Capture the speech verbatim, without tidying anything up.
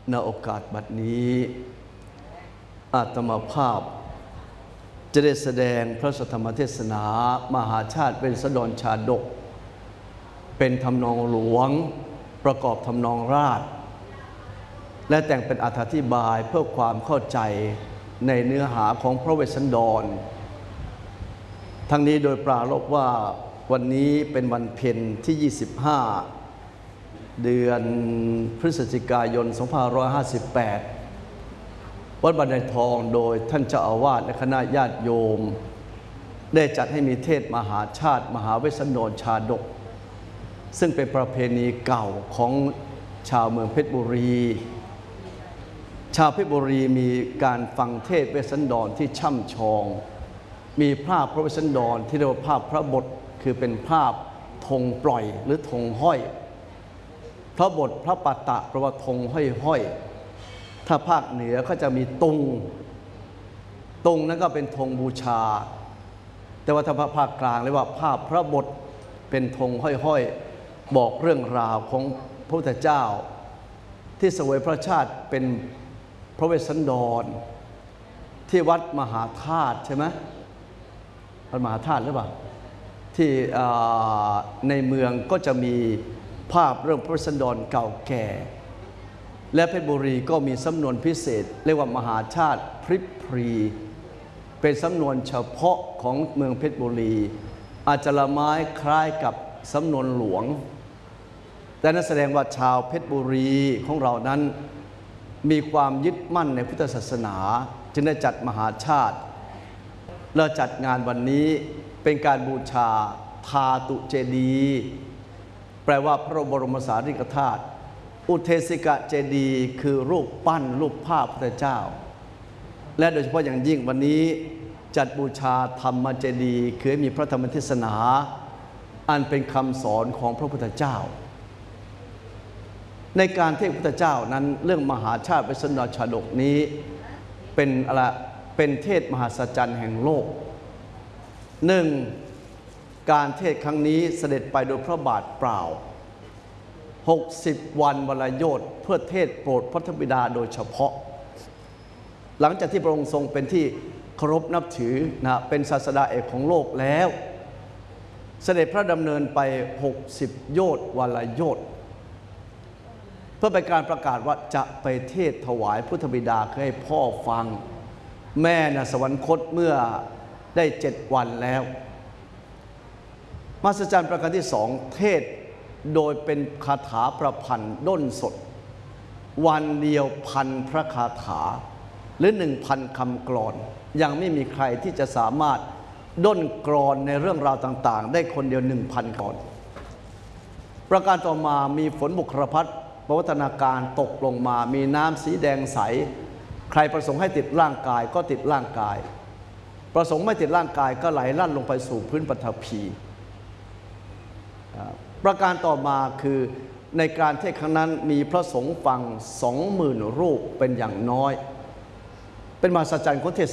ณโอกาสบัดนี้อาตมาภาพจะได้แสดงพระธรรมเทศนามหาชาติเป็นสดรชาดกเป็นทำนองหลวงประกอบทำนองราชและแต่งเป็นอธิบายเพื่อความเข้าใจในเนื้อหาของพระเวสสันดรทั้งนี้โดยปรารภว่าวันนี้เป็นวันเพ็ญที่ยี่สิบห้าเดือนพฤศจิกายนสองพันห้าร้อยห้าสิบแปดวัดบันไดทองโดยท่านเจ้าอาวาสและคณะญาติโยมได้จัดให้มีเทศมหาชาติมหาเวสสันดรชาดกซึ่งเป็นประเพณีเก่าของชาวเมืองเพชรบุรีชาวเพชรบุรีมีการฟังเทศเวสสันดรที่ช่ำชองมีภาพพระเวสสันดรที่เรียกว่าภาพพระบทคือเป็นภาพธงปล่อยหรือธงห้อยพระบทพระปาตะแปลว่าธงห้อยๆถ้าภาคเหนือก็จะมีตุงตุงนั้นก็เป็นธงบูชาแต่ว่าถ้าภาคกลางเรียกว่าภาพพระบทเป็นธงห้อยๆบอกเรื่องราวของพระพุทธเจ้าที่เสวยพระชาติเป็นพระเวสสันดรที่วัดมหาธาตุใช่ไหมวัดมหาธาตุหรือเปล่าที่ในเมืองก็จะมีภาพเรื่องพระเวสสันดรเก่าแก่และเพชรบุรีก็มีสำนวนพิเศษเรียกว่ามหาชาติพริบพรีเป็นสำนวนเฉพาะของเมืองเพชรบุรีอาจจะละไม้คล้ายกับสำนวนหลวงแต่นั่นแสดงว่าชาวเพชรบุรีของเรานั้นมีความยึดมั่นในพุทธศาสนาจึงได้จัดมหาชาติเราจัดงานวันนี้เป็นการบูชาธาตุเจดีย์แปลว่าพระบรมสารีริกธาตุอุเทศิกะเจดีย์คือรูปปั้นรูปภาพพระเจ้าและโดยเฉพาะอย่างยิ่งวันนี้จัดบูชาธรรมเจดีย์คือมีพระธรรมเทศนาอันเป็นคำสอนของพระพุทธเจ้าในการเทศพุทธเจ้านั้นเรื่องมหาชาติเวสสันดรชาดกนี้เป็นอะไรเป็นเทศมหัศจรรย์แห่งโลกหนึ่งการเทศครั้งนี้เสด็จไปโดยพระบาทเปล่าหกสิบวันวรโยธเพื่อเทศโปรดพระธรรมบิดาโดยเฉพาะหลังจากที่พระองค์ทรงเป็นที่เคารพนับถือนะเป็นศาสดาเอกของโลกแล้วเสด็จพระดำเนินไปหกสิบโยชน์วรโยธเพื่อเป็นการประกาศว่าจะไปเทศถวายพุทธบิดาให้พ่อฟังแม่นะสวรรคตเมื่อได้เจ็ดวันแล้วมหัศจรรย์ประการที่สองเทศโดยเป็นคาถาประพันธ์ด้นสดวันเดียวพันพระคาถาหรือหนึ่งพันคำกลอนยังไม่มีใครที่จะสามารถด้นกลอนในเรื่องราวต่างๆได้คนเดียวหนึ่งพันกลอนประการต่อมามีฝนบุครพัฒน์ประวัฒนาการตกลงมามีน้ำสีแดงใสใครประสงค์ให้ติดร่างกายก็ติดร่างกายประสงค์ไม่ติดร่างกายก็ไหลลั่นลงไปสู่พื้นปฐพีประการต่อมาคือในการเทศน์ครั้งนั้นมีพระสงฆ์ฟังสองหมื่นรูปเป็นอย่างน้อยเป็นมหัศจรรย์ของเทศ